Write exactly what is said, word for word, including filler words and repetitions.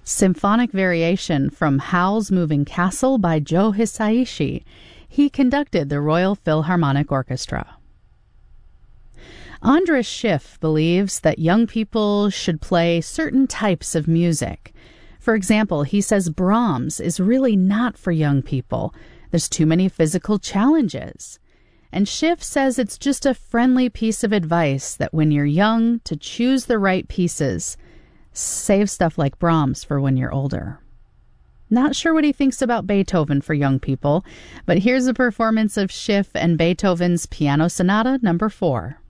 Symphonic Variation from Howl's Moving Castle by Joe Hisaishi. He conducted the Royal Philharmonic Orchestra. Andras Schiff believes that young people should play certain types of music. For example, he says Brahms is really not for young people. There's too many physical challenges. And Schiff says it's just a friendly piece of advice that when you're young, to choose the right pieces. Save stuff like Brahms for when you're older. Not sure what he thinks about Beethoven for young people, but here's a performance of Schiff and Beethoven's Piano Sonata number four.